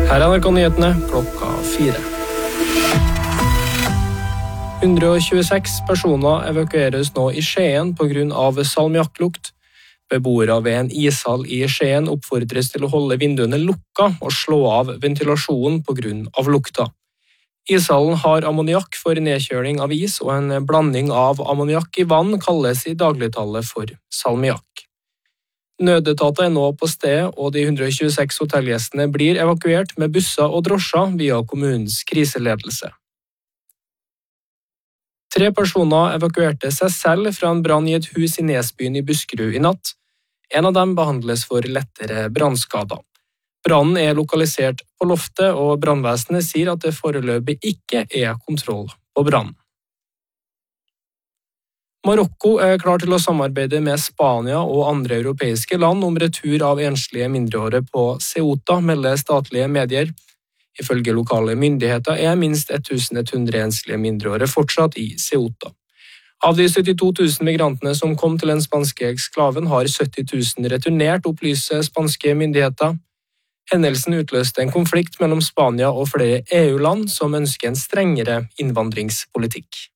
Her er NRK-nyhetene klokka 4. 126 personer evakueres nå i Skien på grunn av salmiakklukt. Beboere ved en ishall i Skien oppfordres til å holde vinduene lukka og slå av ventilasjonen på grunn av lukta. Ishallen har ammoniakk for nedkjøling av is, og en blanding av ammoniakk i vann kalles i dagligtale for salmiakk. Nødetater er nå på stedet, og de 126 hotellgjestene blir evakuert med busser og drosjer via kommunens kriseledelse. 3 personer evakuerte seg selv fra en brann i et hus i Nesbyen i Buskerud i natt. En av dem behandles for lettere brannskader. Brannen er lokalisert på loftet, og brannvesenet sier at det foreløpig ikke er kontroll på brannen. Marokko er klar til å samarbeide med Spania og andre europeiske land om retur av enslige mindreårige på Ceuta, melder statlige medier. Ifølge lokale myndigheter er minst 1100 enslige mindreårige fortsatt i Ceuta. Av de 72 000 migrantene som kom til den spanske eksklaven, har 70 000 returnert, opplyser spanske myndigheter. Hendelsen utløste en konflikt mellom Spania og flere EU-land som ønsker en strengere innvandringspolitikk.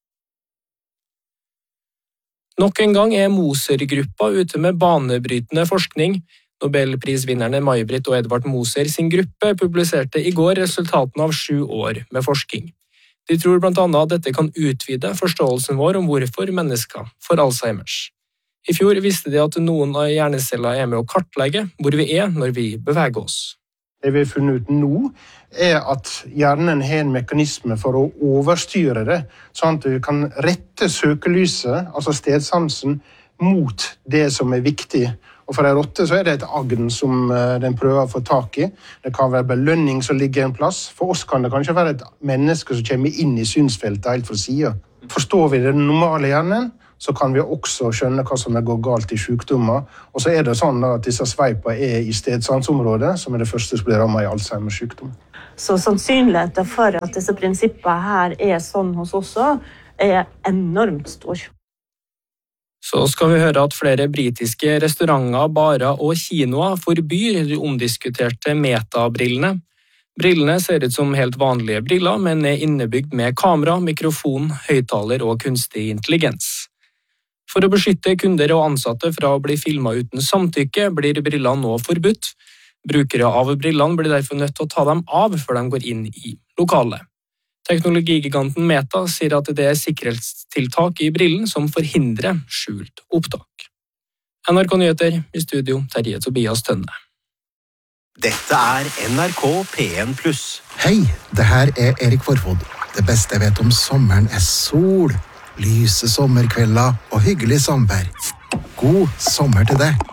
Nok en gang er Moser-gruppa ute med banebrytende forskning. Nobelprisvinnerne May-Britt og Edvard Moser sin gruppe publiserte i går resultatene av 7 år med forskning. De tror blant annet at dette kan utvide forståelsen vår om hvorfor mennesker får Alzheimers. I fjor visste de at noen av hjerneceller er med å kartlegge hvor vi er når vi beveger oss. Det vi har funnet ut nå er at hjernen har en mekanisme for å overstyre det, sånn at vi kan rette søkelyset, altså stedsansen, mot det som er viktig. Og for en rotte så er det et agn som den prøver å få tak i. Det kan være belønning som ligger en plass. For oss kan det kanskje være et menneske som kommer inn i synsfeltet helt fra siden. Forstår vi den normale hjernen, så kan vi også skjønne hva som går galt i sykdommer. Og så er det sånn at disse sveipene er i stedsansområdet, som er det første som blir rammet i Alzheimers sykdom. Så sannsynligheten for at disse prinsippene her er sånn hos oss også, er enormt stor. Så skal vi høre at flere britiske restauranter, barer og kinoer forbyr de omdiskuterte metabrillene. Brillene ser ut som helt vanlige briller, men er innebygd med kamera, mikrofon, høyttaler og kunstig intelligens. For å beskytte kunder og ansatte fra å bli filmet uten samtykke, blir brillene nå forbudt. Brukere av brillene blir derfor nødt til å ta dem av før de går inn i lokalet. Teknologigiganten Meta sier at det er sikkerhetstiltak i brillen som forhindrer skjult opptak. NRK Nyheter, i studio Terje Tobias Tønne. Dette er NRK P1+. Hei, det her er Erik Forfod. Det beste jeg vet om sommeren er sol, lyse sommerkvelder og hyggelig samvær. God sommer til deg.